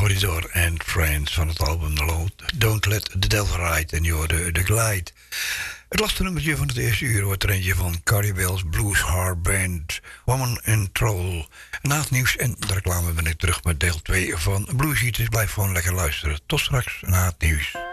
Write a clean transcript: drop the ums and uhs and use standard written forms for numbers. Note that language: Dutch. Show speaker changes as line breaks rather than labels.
Polydor and Friends van het album Don't Let the Devil Ride. En je hoorde The Glide. Het laatste nummertje van het eerste uur wordt er eentje van Carrie Wells Blues Hard Band, Woman in Trouble. Na het nieuws en de reclame ben ik terug met deel 2 van Blues Eaters. Blijf gewoon lekker luisteren. Tot straks na het nieuws.